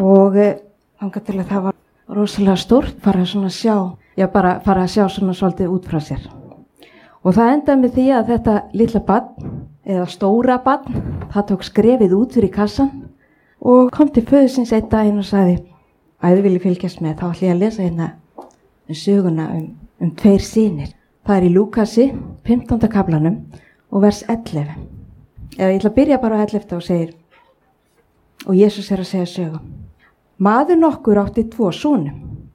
og þangað til að það var rosalega stórt fara að sjá svona svolítið út frá sér. Og það endaði með því að þetta litla barn, eða stóra barn, það tók skrefið út fyrir kassan og kom til föðursins einn daginn og sagði: "Ef þið viljið fylgjast með, þá ætla ég að lesa hérna söguna um 2 synir. Það er í Lúkasi, 15. kaflanum og vers 11. Ég ætla að byrja bara á 11 og segir: Og Jesús að segja sögu. Maður nokkur átti 2 sónum.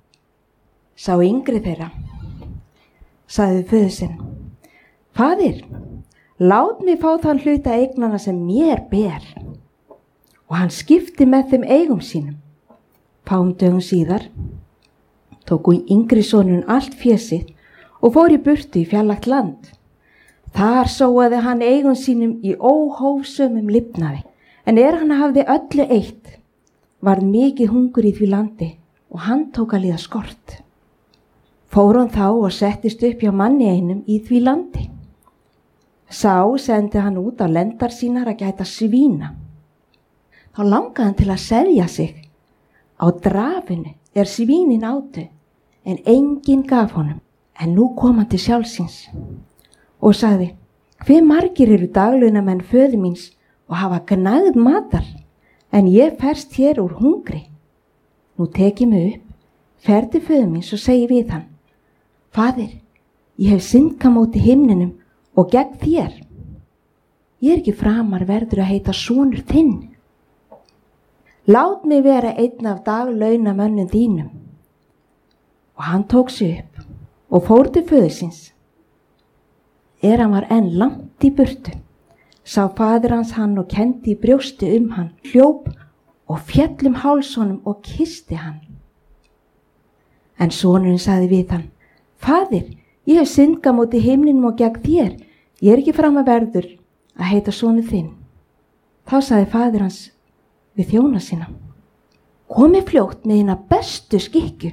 Sá yngri þeirra sagði við föður sinn: Faðir, lát mig fá þann hluta eignana sem mér ber. Og hann skipti með þeim eigum sínum. Fáum dögum síðar tók yngri sonurinn allt féð sitt og fór í burtu í fjarlægt land. Þar sóaði hann eigum sínum í óhófsömum lifnaði, en hann hafði öllu eitt, varð mikið hungur í því landi og hann tók að líða skort. Fór hann þá og settist upp hjá manni einum í því landi. Sá sendi hann út á lendar sínar að gæta svína. Þá langaði hann til að seðja sig á drafinu svínin átu, en enginn gaf honum. En nú kom hann til sjálfsins og sagði: Hve margir eru daglaunamenn föður míns og hafa gnægð matar, en ég ferst hér úr hungri. Nú tek ég mig upp, fer til föður míns og segi við hann: Faðir, ég hef syndgað móti himninum og gegn þér. Ég ekki framar verður að heita sonur þinn. Lát mig vera einn af daglaunamönnum þínum. Og hann tók sig upp og fór til föður síns. Hann var enn langt í burtu, sá faðir hans hann og kendi í brjósti hann, hljóp og féll háls honum og kyssti hann. En sonurinn sagði við hann: Faðir, ég hef syndgað móti himninum og gegn þér. Ég ekki framar verður að heita sonur þinn. Þá sagði faðir hans við þjóna sína: Komið fljótt með hina bestu skikju.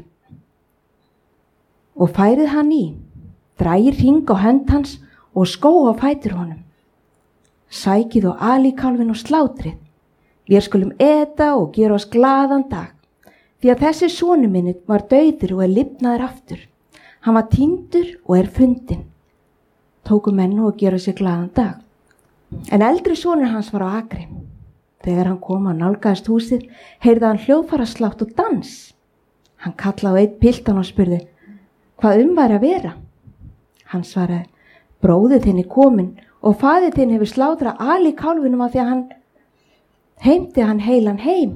Og færið hann í, drægir hring á hönd hans og skó á fætur honum. Sækið og alíkálfin og slátrið. Við skulum eta og gera oss glaðan dag, því að þessi sonur minn var dauður og lifnaður aftur. Hann var týndur og fundinn. Tóku menn og gera sér glaðan dag. En eldri sonur hans var á akri. Þegar hann kom og nálgaðist húsið, heyrði hann hljóðfaraslátt og dans. Hann kallaði á einn piltan og spurði: Hvað væri að vera? Hann svaraði: Bróðir þinn kominn og faðir þinn hefur slátrað alíkálfinum af því að hann heimti hann heilan heim.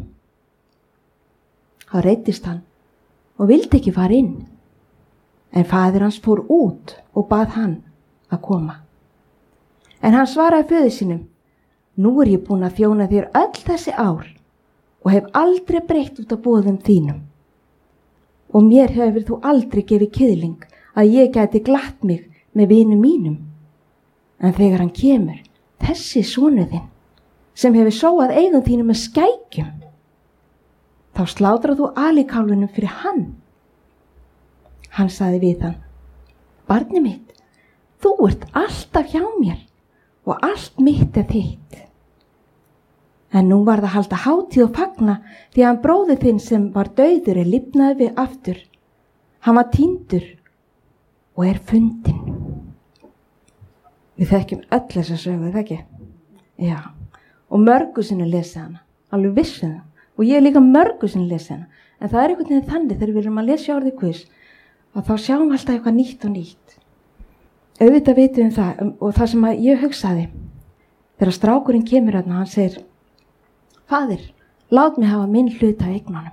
Þá reiddist hann og vildi ekki fara inn. En faðir hans fór út og bað hann að koma. En hann svaraði föður sínum: Nú ég búin að þjóna þér öll þessi ár og hef aldrei breytt út af boðum þínum. Og mér hefur þú aldrei gefið kiðling að ég gæti glatt mig með vinum mínum. En þegar hann kemur, þessi sonur þinn, sem hefur sóað eigum þínum með skækjum, þá slátrað þú alíkálfinum fyrir hann. Hann sagði við hann: Barnið mitt, þú ert alltaf hjá mér og allt mitt þitt. En nú var það halda hátíð og fagna, því að hann bróðir þinn sem var dauður lifnaði við aftur. Hann var týndur og fundinn. Við þekkjum öll þessa sögu, það ekki? Já, og mörgu sinni lesa hana, alveg vissi það. Og ég líka mörgu sinni lesa hana. En það einhvern veginn þannig þegar við erum að lesa orðið Guðs, að þá sjáum við alltaf eitthvað nýtt og nýtt. Auðvitað vitum við það, og það sem ég hugsaði, þegar strákurinn kemur hérna, hann segir: Faðir, lát mig hafa minn hluta af eignunum.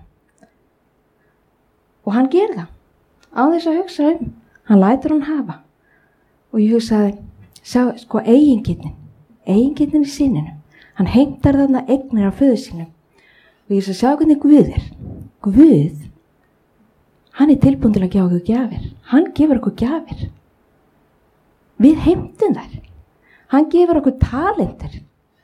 Og hann gerir það, á þess að hugsa hann lætur hann hafa. Og ég hugsaði: Sjá, sko, eigingetnin í sinninum, hann heimtar þarna eignir af föður sínum. Og ég sagði: Sjá hvernig Guð Guð, hann tilbúinn til að gefa okkur gjafir. Hann gefur okkur gjafir. Við heimtum þær. Hann gefur okkur talentur.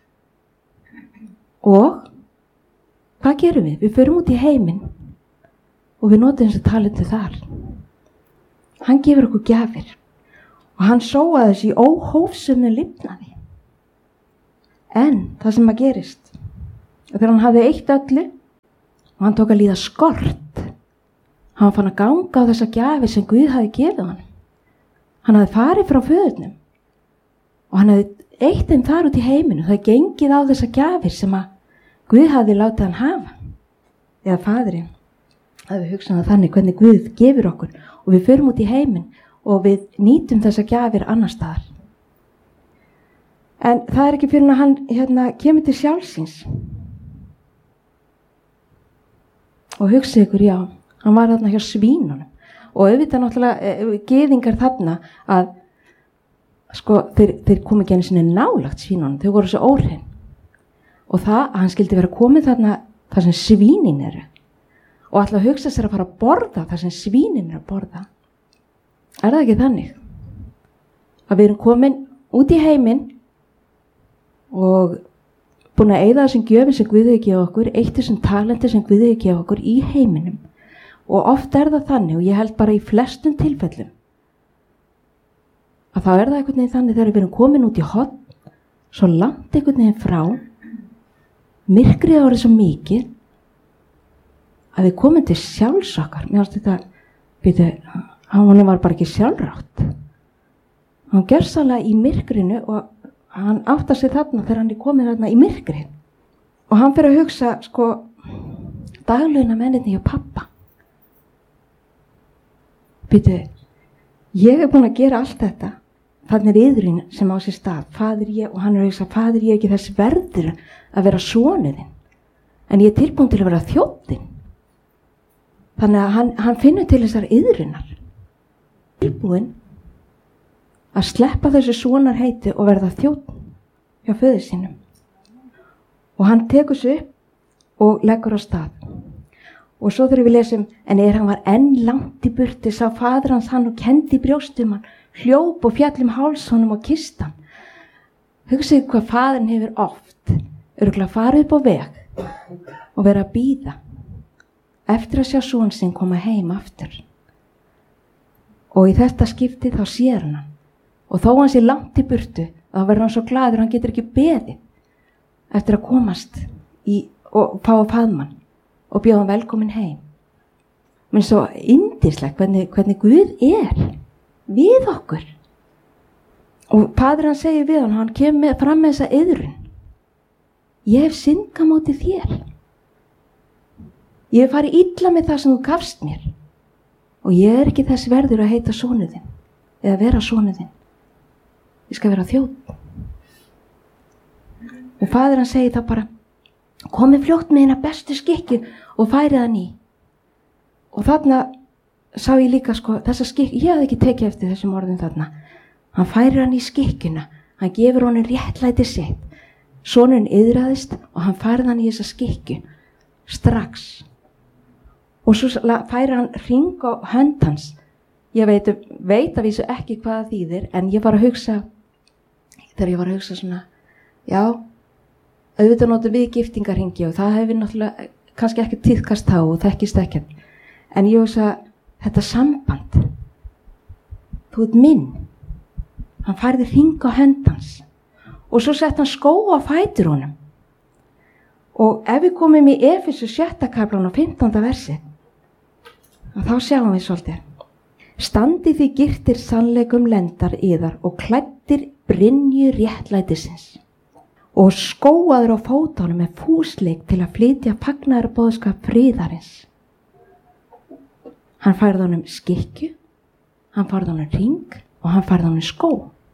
Og hvað gerum við? Við förum út í heiminn og við notum þessu talentu þar. Hann gefur okkur gjafir og hann sóaði þessi óhófsömu lifnaði. En það sem gerist, þegar hann hafði eitt öllu og hann tók að líða skort. Hann var fann að ganga á þessa gjafir sem Guð hafði gefið hann. Hann hafði farið frá föðurnum og hann hafði eitt þeim þar út í heiminu. Það gengið á þessa gjafir sem að Guð hafði látið hann hafa, eða faðirinn. Það við hugsaðum þannig hvernig Guð gefur okkur og við förum út í heiminn og við nýtum þessa gjafir annar staðar. En það er ekki fyrir að hann kemur til sjálfsins. Og hugsið ykkur, já, hann var þarna hjá svínunum. Og auðvitað náttúrulega gyðingar þarna að sko, þeir komu ekki einu sinni nálagt svínunum, þau voru svo óhrein. Og það að hann skildi vera komið þarna þar sem svínin eru. Og ætla að hugsa sér að fara að borða þar sem svínin eru að borða. Er það ekki þannig? Að við erum komin út í heiminn og búin að eyða þessum gjöfum sem Guð hefur gefið okkur, eitt þessum talenti sem Guð hefur gefið okkur í heiminum. Og oft er það þannig, og ég held bara í flestum tilfellum, að þá er það einhvern veginn þannig þegar við erum komin út í horn, svo langt einhvern veginn frá, myrkrið árið svo mikið, að við komum til sjálfs okkar. Mér finnst þetta, hann var bara ekki sjálfrátt. Hann gerðsanlega í myrkrinu og hann áttar sig þarna þegar hann er komin þarna í myrkrið. Og hann fyrir að hugsa, sko, daglauna menninni hjá pappa. Ég búin að gera allt þetta. Þannig er yðurinn sem á sér stað. Faðir ég, og hann er að hugsa, faðir ég ekki þess verður að vera sonuðinn. En ég er tilbúin til að vera þjóttinn. Þannig að hann finnur til þessar yðurinnar. Tilbúin að sleppa þessu sonarheiti og verða þjótt hjá föður sínum. Og hann tekur sig upp og leggur á stað. Og svo þegar við lesum, en hann var enn langt í burti, sá faðir hans hann og kendi í brjóstum hann, hljóp og fjall háls honum og kyssti hann. Hugsið hvað faðirinn hefur oft, örugglega farið upp á veg og verið að bíða eftir að sjá son sinn koma heim aftur. Og í þetta skipti þá sér hann. Og þó hann sé langt í burtu, þá verður hann svo glaður, hann getur ekki beðið eftir að komast og fá að faðma hann og bjóða hann velkomin heim. Men svo yndislegt hvernig Guð er við okkur. Og faðir hann segir við hann kemur fram með þessa iðrun. Ég hef syndgað á móti þér. Ég hef farið illa með það sem þú gafst mér. Og ég er ekki þess verður að heita sonur þinn eða vera sonur þinn. Ég skal vera þjónn. Og faðir hann segir það bara, komið fljótt með hérna bestu skikju og færið hann í. Og þarna sá ég líka, sko, þessa skikju, ég hafði ekki tekið eftir þessum orðum þarna. Hann færir hann í skikkjuna, hann gefur honum réttlæti sitt. Sonurinn iðraðist og hann færið hann í þessa skikkju strax. Og svo færir hann hring á hönd hans. Ég veit að vísu ekki hvað það þýðir, en ég var að hugsa, þegar ég var að hugsa svona, já, auðvitað notum við giftingarhingi og það hefur náttúrulega kannski ekki tíðkast þá og þekkist ekkert. En ég hugsa, þetta samband, þú ert minn. Hann færði hring á hönd hans og svo sett hann skó á fætur honum. Og ef við komum í Efesu 6. kaflan og 15. versi, þá sjáum við svolítið. Standi því girtir sannleikum lendar yðar og klæddir brynju réttlætisins og skóaður á fótunum með fúsleik til að flytja fagnaðarboðskap friðarins. Hann færði honum skikkju, hann færði honum hring og hann færði honum skó.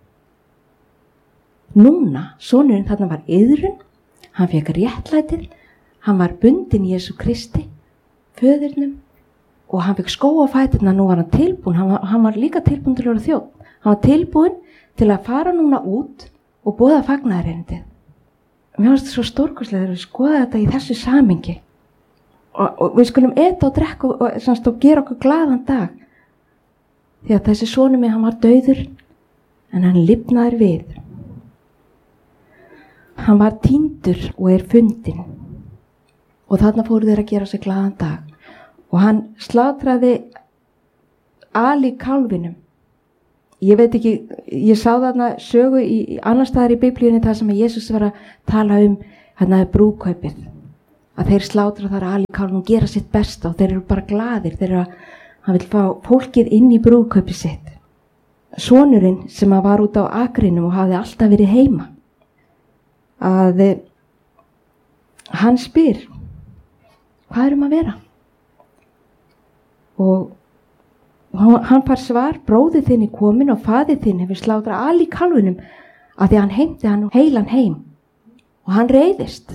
Núna, sonurinn þarna var iðrun, hann fekk réttlætið, hann var bundinn Jesú Kristi, föðurnum, og hann fekk skó á fæturna. Nú var hann tilbúin, hann var líka tilbúin til að vera þjónn. Hann var tilbúin til að fara núna út og boða fagnaðarerindið. Mér finnst þetta svo stórkostlega þegar við skoða þetta í þessu samhengi. Og við skulum eta og drekka og gera okkur glaðan dag. Því að þessi sonur minn, hann var dauður, en hann lifnaði við. Hann var týndur og er fundinn. Og þarna fóru þeir að gera sér glaðan dag. Og hann slátraði Ali kálfinum. Ég veit ekki, ég sá þarna sögu í annar staðar í Biblíunni þar sem Jesús var að tala hann brúðkaupið. að þeir slátra þar alíkálfum og gera sitt besta og þeir eru bara glaðir, hann vil fá fólkið inn í brúðkaupi sitt. Sonurinn sem var út á akrinum og hafði alltaf verið heima, að hann spyr, hvað að vera? Og hann fær svar, bróðir þinn er komin og faðir þinn hefur slátrað alíkálfunum af því að hann heimti hann heilan heim. Og hann reiðist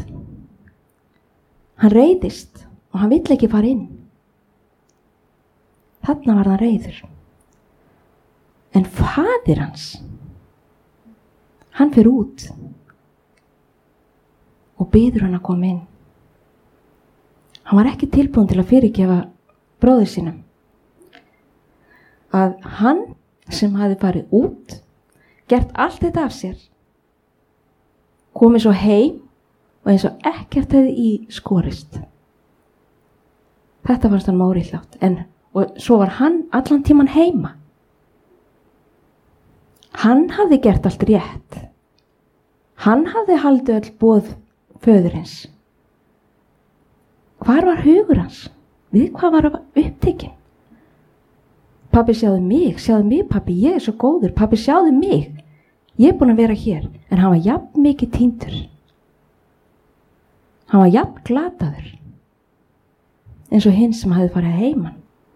og hann vill ekki fara inn. Þarna var hann reiður. En faðir hans, hann fer út og biður hann að koma inn. Hann var ekki tilbúinn til að fyrirgefa bróður sínum. Að hann sem hafði farið út, gert allt þetta af sér, komið svo heim og eins og ekkert hefði í skorist. Þetta fannst hann óréttlátt, og svo var hann allan tíman heima. Hann hafði gert allt rétt. Hann hafði haldið öll boð föðurins. Hvar var hugur hans? Við hvað var upptekinn? Pabbi, sjáðu mig pabbi, ég er svo góður, pabbi sjáðu mig. Ég er búin að vera hér, en hann var jafn mikið týndur. Hann var jafn glataður, eins og hinn sem hafði farið heiman.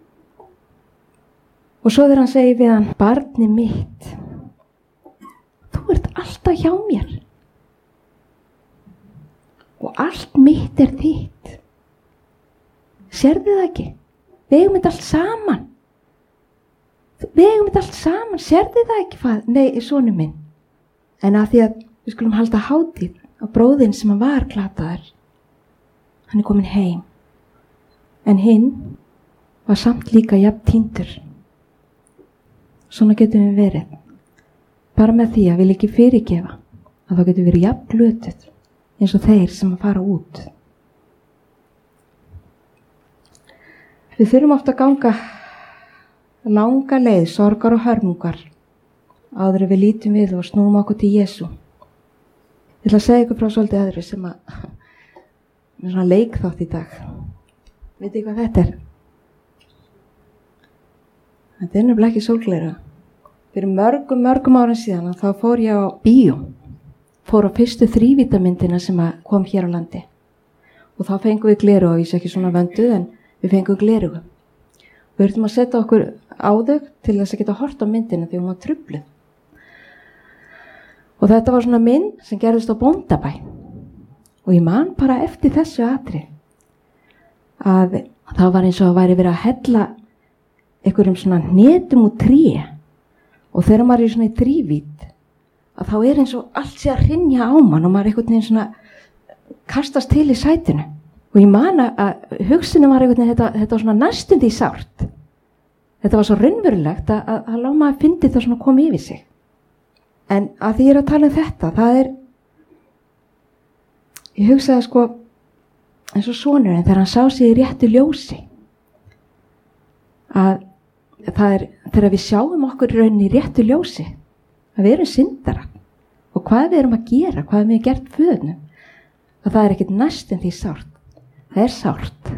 Og svo þegar hann segir við hann, barni mitt, þú ert alltaf hjá mér. Og allt mitt er þitt. Sérðu það ekki? Við eigum þetta allt saman. Sérðu það ekki, nei, sonur minn. En að því að við skulum halda hátíð á bróðinn sem hann var glataður. Hann er komin heim. En hinn var samt líka jafn týndur. Svona getum við verið. Bara með því að við ekki fyrirgefa, að þá getum við verið jafn glötuð eins og þeir sem að fara út. Við þurfum oft að ganga langa leið, sorgar og hörmungar, áður en við lítum við og snúum okkur til Jesú. Ég ætla að segja ykkur frá svolítið öðru sem að er svona leikþátt í dag. Vitið hvað þetta er? Þetta er nefnilega ekki sólgleru. Fyrir mörgum árum síðan þá fór ég á bíó. Fór á fyrstu þrívítamyndina sem kom hér á landi. Og þá fengum við gleru, og ég sé ekki svona vönduð, en við fengum gleru. Við þurftum að setja okkur á þau til þess að geta hort á myndina því hún var trufluð. Og þetta var svona mynd sem gerðist á Bóndabæ. Og ég man bara eftir þessu atriði að það var eins og að væri verið að hella einhverjum svona hnetum úr tré. Og þegar maður er svona í þrívít, að þá er eins og allt sé að hrynja á mann og maður einhvern veginn svona kastast til í sætinu. Og ég man að hugsunum var einhvern veginn, þetta var svona næstundi sárt. Þetta var svo raunverulegt að lág maður fyndi það svona koma yfir sig. En að því ég er að tala þetta, það er, ég hugsaði sko, eins og sonurinn þegar hann sá sig í réttu ljósi, að það er þegar við sjáum okkur í rauninni í réttu ljósi, að við erum syndara og hvað við erum að gera, hvað við erum gert föðnum, að það er ekkert næstum því sárt. Það er sárt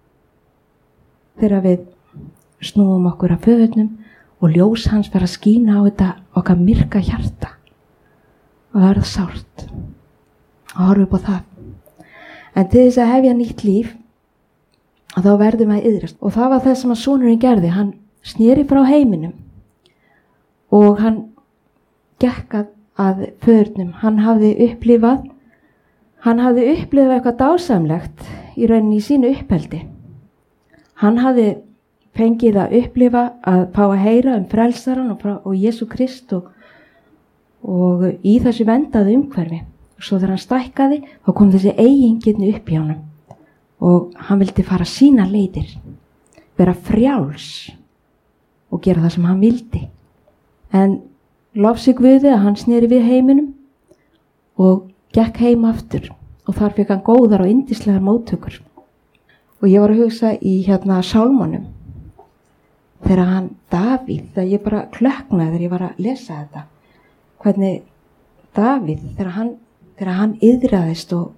þegar við snúum okkur að föðnum og ljós hans fer að skína á þetta okkar myrka hjarta og það er það sárt og horfum upp á það. En til þess að hefja nýtt líf að þá verðum að iðrast. Og það var það sem að sonurinn gerði. Hann sneri frá heiminum og hann gekk að föðurnum. Hann hafði upplifað eitthvað dásamlegt í rauninni í sínu uppeldi. Hann hafði fengið að upplifa að fá að heyra frelsaran og Jesú Krist og í þessu vendaðu umhverfi. Svo þegar hann stækkaði, þá kom þessi eigingirni upp í honum og hann vildi fara sína leiðir, vera frjáls og gera það sem hann vildi. En lofsi Guði að hann sneri við heiminum og gekk heim aftur og þar fekk hann góðar og yndislegar móttökur. Og ég var að hugsa í sálmunum þegar hann Davíð, þegar ég bara klökknaði þegar ég var að lesa þetta, hvernig Davíð þegar hann iðraðist og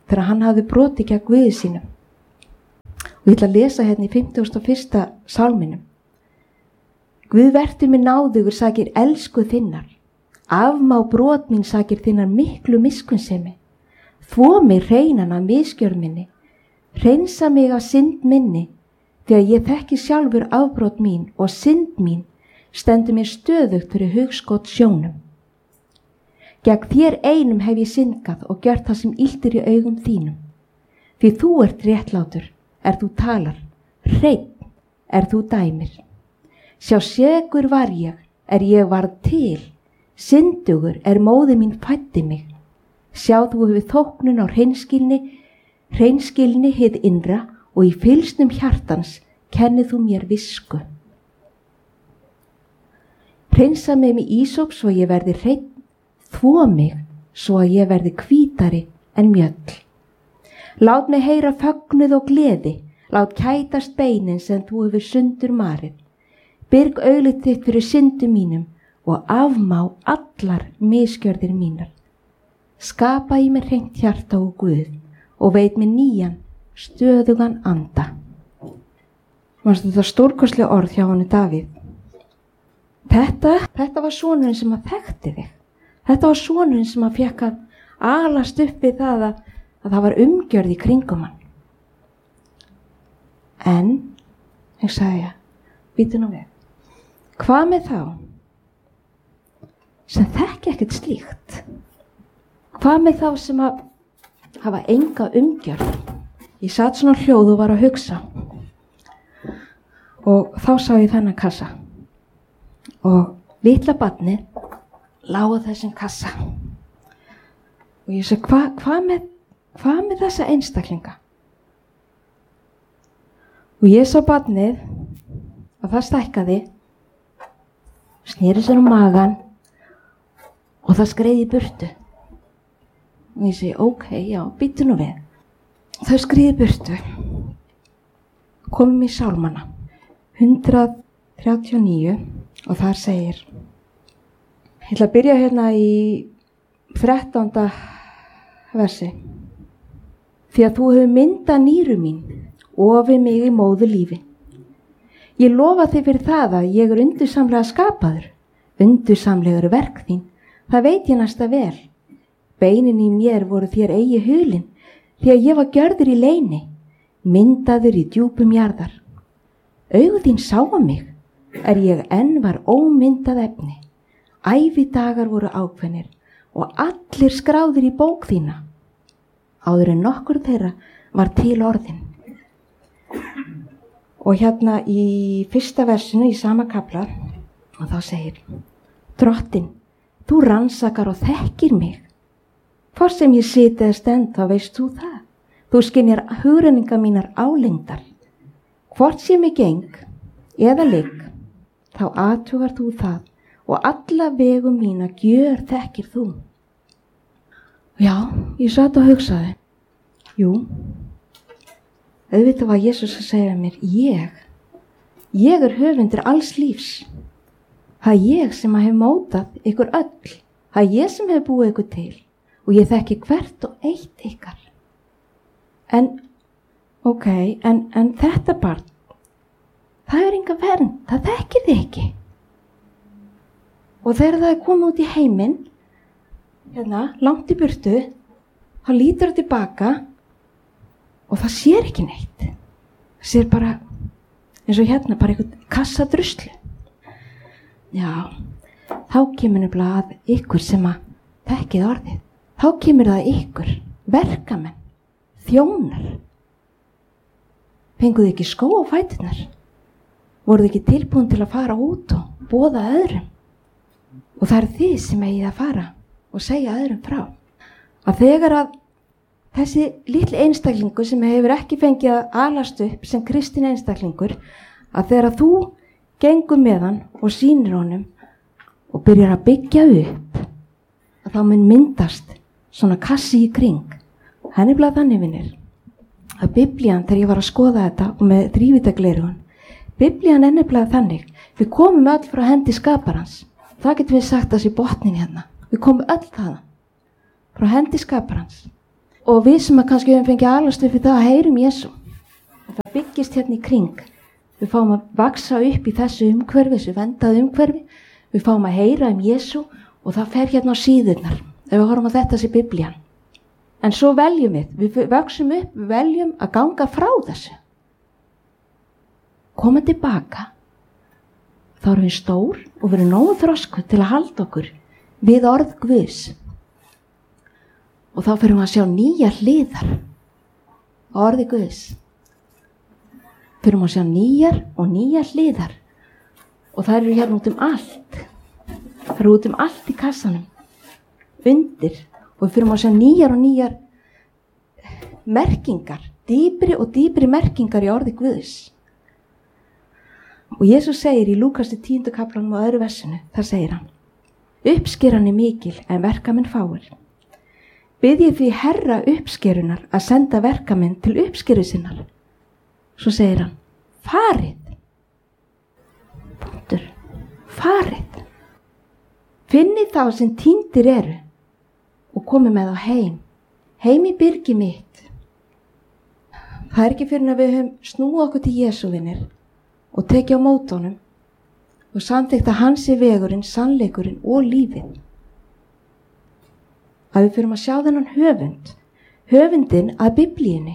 þegar hann hafði brotið gegn Guði sínum. Og ég ætla að lesa hérna í 51. sálminum. Guð vertu mér náðugur sakir elsku þinnar, afmá brot mín sakir þinnar miklu miskunnsemi, þvo mig hreinan af misgjörð minni, hreinsa mig af synd minni, þegar ég þekki sjálfur afbrot mín og synd mín stendur mér stöðugt fyrir hugskot sjónum. Gegn þér einum hef ég syndgað og gjört það sem illt í augum þínum. Því þú ert réttlátur, þú talar, hreinn, þú dæmir. Sjá segur var ég varð til, syndugur móðir mín fæddi mig. Sjá þú hefur þóknun á hreinskilni hið innra og í fylsnum hjartans kennið þú mér visku. Hreinsa mig með ísóp svo ég verði hreinn, þvo mig svo að ég verði hvítari en mjöll. Lát mig heyra fögnuð og gleði, lát kætast beinin sem þú hefur sundur marið. Byrg auglið þitt fyrir syndum mínum og afmá allar misgjörðir mínar. Skapa í mér hreint hjarta og Guð og veit mér nýjan, stöðugan anda. Manstu þetta stórkostlega orð hjá honum Davíð. Þetta var sonurinn sem að þekkti þig. Þetta var sonurinn sem að fékk að alast upp við það að það var umgjörð í kringum hann. En, ég sagði bíddu nú við. Hvað með þá sem þekki ekkert slíkt? Hvað með þá sem að hafa enga umgjörð? Ég satt svona hljóð og var að hugsa. Og þá sá ég þennan kassa. Og litla barnið lá á þessum kassa. Og ég segi, hvað með þessa einstaklinga? Og ég sá barnið að það stækkaði, sneri sér á magan og það skreiði í burtu. Og ég segi, ok, já, bíddu nú við. Þau skreiði í burtu. Komum í sálmana, 139 og þar segir, ég ætla að byrja hérna í 13. versi. Því að þú hefur myndað nýru mín, ofið mig í móðu lífi. Ég lofa þig fyrir það að ég undursamlega skapaður, undursamlegur verk þín, það veit ég næsta vel. Beinin í mér voru þér eigi hulin, því að ég var gjörður í leyni, myndaður í djúpum jarðar. Augu þín sáu mig, ég enn var ómyndað efni. Ævidagar voru ákveðnir og allir skráðir í bók þína. Áður en nokkur þeirra var til orðin. Og hérna í 1. versinu í sama kafla, og þá segir, Drottin, þú rannsakar og þekkir mig. Hvort sem ég siti eða stend, þá veist þú það. Þú skynjar hugrenningar mínar álengdar. Hvort sem ég geng eða ligg, þá athugar þú það og alla vegum mína gjör þekkir þú. Já, ég satt og hugsaði. Jú, auðvitað var Jesús að segja mér, ég höfundur alls lífs. Það ég sem hef mótað ykkur öll. Það ég sem hef búið ykkur til og ég þekki hvert og eitt ykkar. En, ok, en þetta barn, það enga vernd, það þekkir þið ekki. Og þegar það komið út í heiminn, hérna, langt í burtu, þá lítur það tilbaka og það sér ekki neitt. Það sér bara, eins og hérna, bara einhvern kassa druslu. Já, þá kemur nefnilega að ykkur sem að þekkið orðið. Þá kemur það ykkur, verkamenn, þjónar. Fenguð ekki skó á fæturnar? Voruð ekki tilbúin til að fara út og boða öðrum? Og það þið sem eigið að fara og segja öðrum frá. Að þegar að þessi litli einstaklingur sem hefur ekki fengið að alast upp sem kristinn einstaklingur, að þegar að þú gengur með hann og sýnir honum og byrjar að byggja upp, að þá mun myndast svona kassi í kring. Það nefnilega þannig, vinir, að Biblían, þegar ég var að skoða þetta og með þrívíddargleraugun, Biblían nefnilega þannig, við komum öll frá hendi skaparans. Það getum við sagt þessi botnin hérna. Við komum öll þaðan frá hendi skaparans. Og við sem að kannski höfum fengið alast upp í það að heyrum Jesú. Og það byggist hérna í kring. Við fáum að vaksa upp í þessu umhverfi, þessu vendaðu umhverfi. Við fáum að heyra Jesú og það fer hérna á síðurnar. Ef við horfum að þetta sé Biblían. En svo veljum við vöxum upp, við veljum að ganga frá þessu. Koma tilbaka. Þá erum við stór og við erum nógu þroskuð til að halda okkur við orð Guðs. Og þá fyrir við að sjá nýjar hliðar á orði Guðs. Fyrir við að sjá nýjar og nýjar hliðar. Og það eru hérna út allt. Það eru út allt í kassanum. Undir. Og við fyrir að sjá nýjar og nýjar merkingar. Dýpri og dýpri merkingar í orði Guðs. Og Jesús segir í Lúkasi 10. kaplanum og öðru versinu, þar segir hann: Uppskeran er mikil en verkamenn fáir. Biðjið því Herra uppskerunar að senda verkamenn til uppskeru sinnar. Svo segir hann: Farið. Punktur. Farið. Finnið þá sem týndir eru og komið með þá heim. Heim í byrgi mitt. Það er ekki fyrir að við höfum snúið okkur til Jesú, vinir, og tekið á móti honum og samþykkt að hans er vegurinn, sannleikurinn og lífið. Að við fyrir að sjá þennan höfundin að Biblíunni.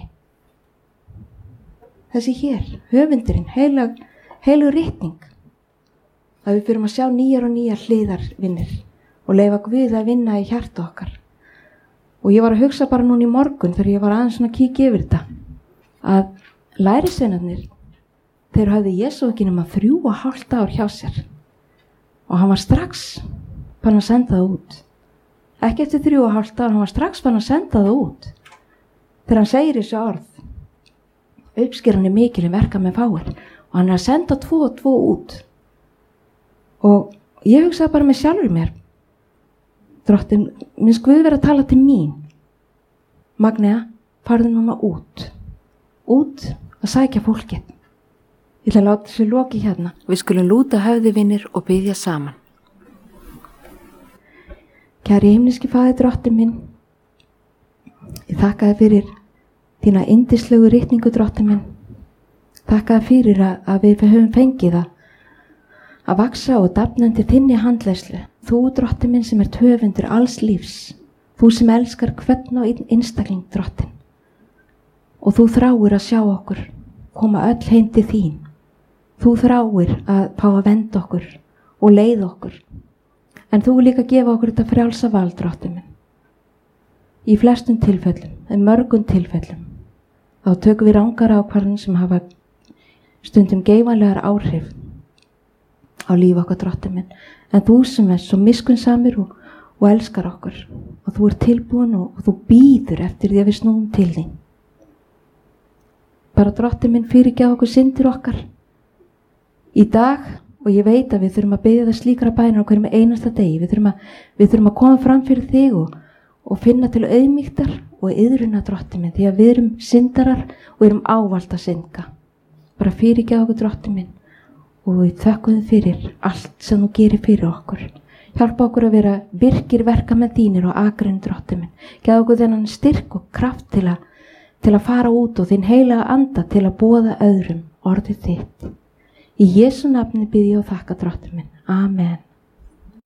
Þessi hér, höfundurinn, heilug ritning. Að við fyrir að sjá nýjar og nýjar hliðar, vinir, og leyfa Guð að vinna í hjarta okkar. Og ég var að hugsa bara núna í morgun þegar ég var aðeins svona að kíkja yfir þetta, að lærisveinarnir, þeir hafði Jesú ekki nema 3,5 ár hjá sér og hann var strax fann að senda það út. Ekki eftir 3,5 ár, hann var strax fann að senda það út. Þegar hann segir þessu orð, uppskeran er mikil en verkamenn fáir, og hann er að senda 2 og 2 út. Og ég hugsaði bara með sjálfur mér, Drottinn, minnst Guð vera að tala til mín. Magnea, farðu núna út að sækja fólkið. Ég ætla að láta þessu loki hérna. Við skulum lúta höfði, vinir, og biðja saman. Kæri himneski Faðir, Drottinn minn, ég þakka þér fyrir þína yndislegu ritningu, Drottinn minn. Þakka þér fyrir að við höfum fengið að vaksa og dafnandi þinni handleiðslu. Þú, Drottinn minn, sem höfundur alls lífs. Þú sem elskar hvern og einstakling, Drottinn. Og þú þráir að sjá okkur koma öll heim til þín. Þú þráir að fá að venda okkur og leiða okkur. En þú líka gefa okkur þetta frjálsa val, Drottinn minn. Í flestum tilfellum, en mörgum tilfellum, þá tökum við rangar ákvarðanir sem hafa stundum geifanlegar áhrif á líf okkar, Drottinn minn. En þú sem er svo miskunnsamur og elskar okkur, og þú ert tilbúin og þú bíður eftir því að við snúum til þín. Bara, Drottinn minn, fyrirgefðu okkur syndir okkar í dag, og ég veit að við þurfum að biðja það slíkra bænar á hverjum einasta degi. Við þurfum að koma fram fyrir þig og finna til auðmýktar og iðruna, Drottinn minn, því að við erum syndarar og erum ávallt að synda. Bara fyrirgefðu okkur, Drottinn minn, og við þökkum þig fyrir allt sem þú gerir fyrir okkur. Hjálpa okkur að vera virkir verkamenn þínir og akrein, Drottinn minn. Gefðu okkur þennan styrk og kraft til að fara út og þinn heilaga anda til að boða öðrum orðið þitt. Í Jesú nafni bið ég og þakka, Drottinn minn. Amen.